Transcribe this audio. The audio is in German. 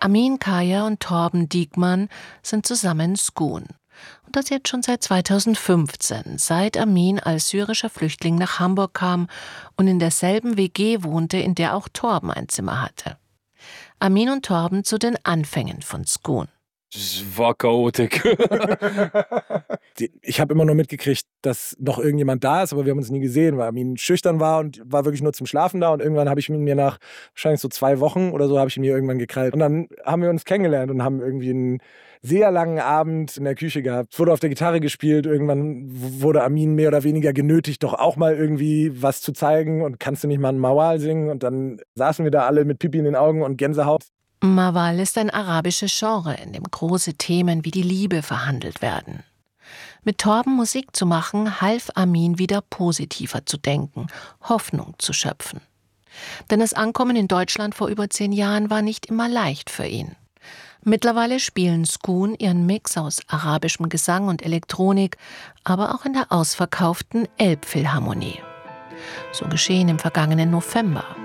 Amin Kaya und Torben Diekmann sind zusammen Skun. Und das jetzt schon seit 2015, seit Amin als syrischer Flüchtling nach Hamburg kam und in derselben WG wohnte, in der auch Torben ein Zimmer hatte. Amin und Torben zu den Anfängen von Skun. Das war Chaotik. Ich habe immer nur mitgekriegt, dass noch irgendjemand da ist, aber wir haben uns nie gesehen, weil Amin schüchtern war und war wirklich nur zum Schlafen da. Und irgendwann habe ich ihn mir nach wahrscheinlich so 2 Wochen oder so, habe ich ihn mir irgendwann gekrallt. Und dann haben wir uns kennengelernt und haben irgendwie einen sehr langen Abend in der Küche gehabt. Es wurde auf der Gitarre gespielt. Irgendwann wurde Amin mehr oder weniger genötigt, doch auch mal irgendwie was zu zeigen. Und kannst du nicht mal einen Mawal singen? Und dann saßen wir da alle mit Pipi in den Augen und Gänsehaut. Mawal ist ein arabisches Genre, in dem große Themen wie die Liebe verhandelt werden. Mit Torben Musik zu machen, half Amin wieder positiver zu denken, Hoffnung zu schöpfen. Denn das Ankommen in Deutschland vor über 10 Jahren war nicht immer leicht für ihn. Mittlerweile spielen Skun ihren Mix aus arabischem Gesang und Elektronik, aber auch in der ausverkauften Elbphilharmonie. So geschehen im vergangenen November.